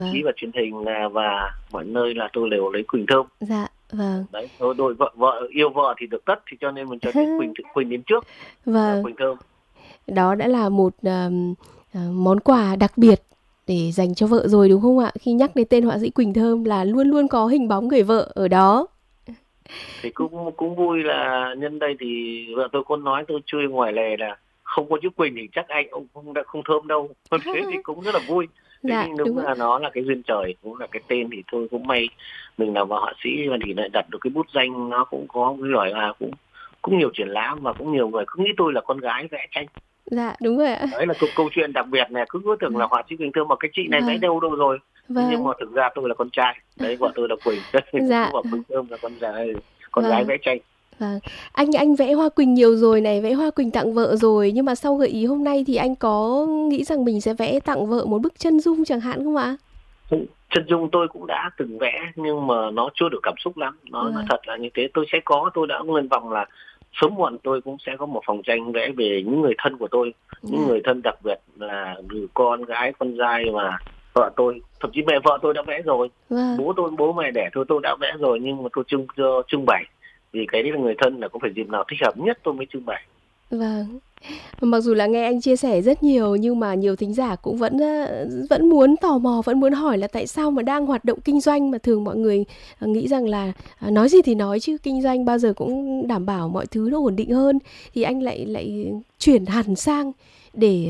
chí và truyền hình và mọi nơi là tôi đều lấy Quỳnh Thơm. Dạ, vâng. Đấy, đôi vợ yêu vợ thì được tất, thì cho nên mình cho cái Quỳnh đến trước. Vâng. Quỳnh Thơm. Đó đã là một món quà đặc biệt để dành cho vợ rồi đúng không ạ? Khi nhắc đến tên họa sĩ Quỳnh Thơm là luôn luôn có hình bóng người vợ ở đó. Thì cũng vui là nhân đây thì vợ tôi có nói tôi chơi ngoài lề là không có chữ Quỳnh thì chắc anh ông không thơm đâu. Thế thì cũng rất là vui. Thế Dạ, nhưng đúng đúng ạ. là nó là cái duyên trời, cũng là cái tên thì tôi cũng may mình là họa sĩ và thì lại đặt được cái bút danh, nó cũng có cái giỏi cũng nhiều triển lãm và cũng nhiều người cứ nghĩ tôi là con gái vẽ tranh. Dạ, đúng rồi ạ. Đấy là câu chuyện đặc biệt này, cứ tưởng là họa sĩ Quỳnh Thơm mà cái chị này vẽ Vâng, đâu rồi. Thế nhưng vâng. mà thực ra tôi là con trai. Đấy, vợ tôi là Quỳnh. Dạ, Vợ Quỳnh Thơm là con gái vâng. vẽ tranh. Vâng. Anh vẽ hoa quỳnh nhiều rồi này, vẽ hoa quỳnh tặng vợ rồi, nhưng mà sau gợi ý hôm nay thì anh có nghĩ rằng mình sẽ vẽ tặng vợ một bức chân dung chẳng hạn không ạ? Chân dung tôi cũng đã từng vẽ nhưng mà nó chưa được cảm xúc lắm. Nó Vâng. thật là như thế. Tôi đã lên vòng là sớm muộn tôi cũng sẽ có một phòng tranh vẽ về những người thân của tôi, những Dạ. người thân đặc biệt là người con gái, con trai và vợ tôi, thậm chí mẹ vợ tôi đã vẽ rồi, Vâng. bố mẹ đẻ tôi đã vẽ rồi, nhưng mà tôi trưng bày vì cái đấy là người thân, là có phải dịp nào thích hợp nhất tôi mới trưng bày. Vâng. Mặc dù là nghe anh chia sẻ rất nhiều nhưng mà nhiều thính giả cũng vẫn muốn tò mò, vẫn muốn hỏi là tại sao mà đang hoạt động kinh doanh mà thường mọi người nghĩ rằng là nói gì thì nói chứ kinh doanh bao giờ cũng đảm bảo mọi thứ nó ổn định hơn, thì anh lại chuyển hẳn sang để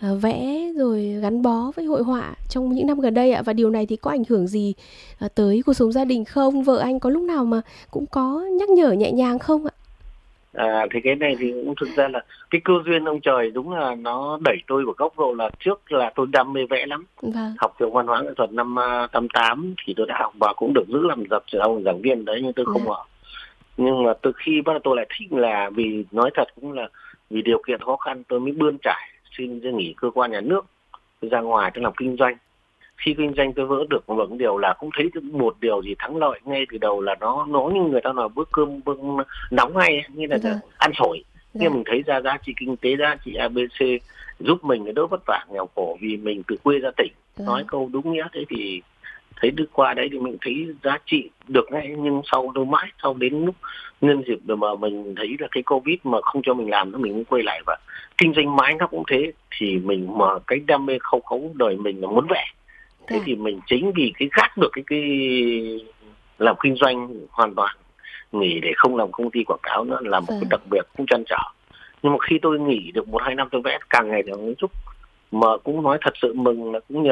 vẽ rồi gắn bó với hội họa trong những năm gần đây ạ. Và điều này thì có ảnh hưởng gì tới cuộc sống gia đình không? Vợ anh có lúc nào mà cũng có nhắc nhở nhẹ nhàng không ạ? Thì cái này thì cũng thực ra là cái cơ duyên ông trời, đúng là nó đẩy tôi vào góc độ là trước là tôi đam mê vẽ lắm. Vâng. Học trường văn hóa nghệ thuật năm 88 thì tôi đã học và cũng được giữ làm giảng viên đấy, nhưng tôi Dạ. không ở. Nhưng mà từ khi bắt đầu tôi lại thích, là vì nói thật cũng là vì điều kiện khó khăn tôi mới bươn trải, xin nghỉ cơ quan nhà nước, tôi ra ngoài tôi làm kinh doanh. Khi kinh doanh tôi vỡ được một điều là cũng thấy một điều gì thắng lợi ngay từ đầu, là nó như người ta nói bữa cơm nóng ngay, như là Vâng. ăn sổi. Dạ. Nhưng mình thấy ra giá trị kinh tế, giá trị ABC giúp mình đỡ vất vả nghèo khổ vì mình từ quê ra tỉnh. Nói câu đúng nghĩa thế thì thấy được qua đấy thì mình thấy giá trị được ngay. Nhưng sau đến lúc nhân dịp mà mình thấy là cái Covid mà không cho mình làm nữa, mình cũng quay lại và kinh doanh mãi nó cũng thế. Thì mình mà cái đam mê khâu khấu đời mình là muốn vẽ. Thế thì mình chính vì cái gác được cái làm kinh doanh hoàn toàn, nghỉ để không làm công ty quảng cáo nữa là một cái đặc biệt cũng trăn trở. Nhưng mà khi tôi nghỉ được 1-2 năm tôi vẽ càng ngày càng chúc, mà cũng nói thật sự mừng là cũng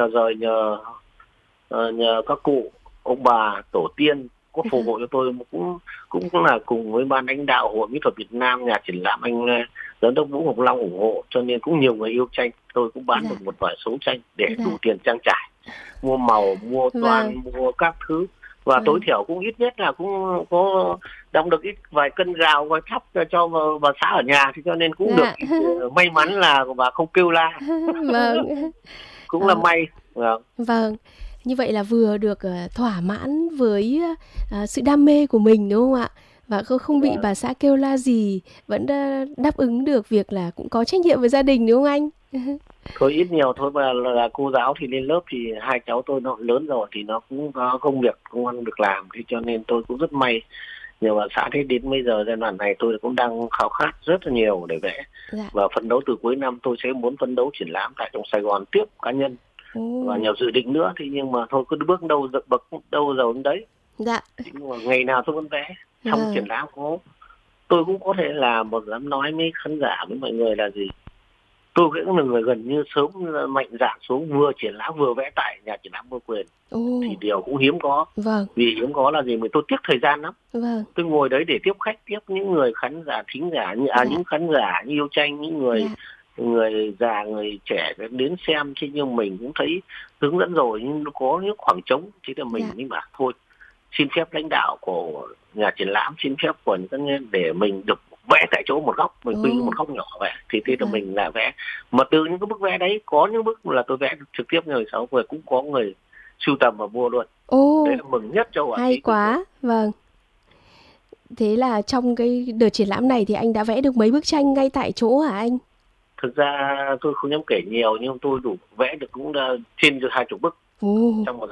nhờ các cụ, ông bà, tổ tiên có phù hộ cho tôi, cũng là cùng với ban lãnh đạo Hội Mỹ thuật Việt Nam, nhà triển lãm anh giám đốc Vũ Ngọc Long ủng hộ, cho nên cũng nhiều người yêu tranh. Tôi cũng bán được một vài số tranh để đủ tiền trang trải, mua màu, mua toan, mua các thứ, và tối thiểu cũng ít nhất là cũng có đong được ít vài cân gạo, vài thóc cho bà xã ở nhà, thì cho nên cũng được may mắn là và không kêu la. Vâng. Cũng là may. Vâng. Như vậy là vừa được thỏa mãn với sự đam mê của mình đúng không ạ? Và không bị bà xã kêu la gì, vẫn đáp ứng được việc là cũng có trách nhiệm với gia đình đúng không anh? Thôi ít nhiều thôi, mà là cô giáo thì lên lớp thì hai cháu tôi nó lớn rồi thì nó cũng có công ăn việc làm, thì cho nên tôi cũng rất may. Nhờ bà xã thế đến bây giờ giai đoạn này tôi cũng đang khao khát rất là nhiều để vẽ. Và phấn đấu từ cuối năm tôi sẽ muốn phấn đấu triển lãm tại trong Sài Gòn tiếp cá nhân. Và nhiều dự định nữa, thì nhưng mà thôi cứ bước đâu bậc đâu rồi đến đấy. Dạ. Nhưng mà ngày nào tôi vẫn vẽ. Trong triển lãm tôi cũng có thể là một dám nói với khán giả, với mọi người là gì, tôi cũng là người gần như sớm mạnh dạn xuống vừa triển lãm vừa vẽ tại nhà triển lãm Ngô Quyền. Thì điều cũng hiếm có. Vì hiếm có là gì, mình tôi tiếc thời gian lắm. Tôi ngồi đấy để tiếp khách, tiếp những người khán giả, thính giả những khán giả yêu tranh, những người già, người trẻ đến xem. Thế nhưng mình cũng thấy hướng dẫn rồi, nhưng nó có những khoảng trống, chỉ là mình mới bảo thôi, xin phép lãnh đạo của nhà triển lãm, xin phép của những để mình được vẽ tại chỗ một góc, mình quy một góc nhỏ vậy, thì thế là mình lại vẽ. Mà từ những cái bức vẽ đấy, có những bức là tôi vẽ trực tiếp người sáu người, cũng có người sưu tầm và mua luôn. Đấy là mừng nhất cho họa sĩ. Hay quá. Vâng. Thế là trong cái đợt triển lãm này thì anh đã vẽ được mấy bức tranh ngay tại chỗ hả anh? Thực ra tôi không dám kể nhiều, nhưng tôi đủ vẽ được cũng trên 20 bức trong một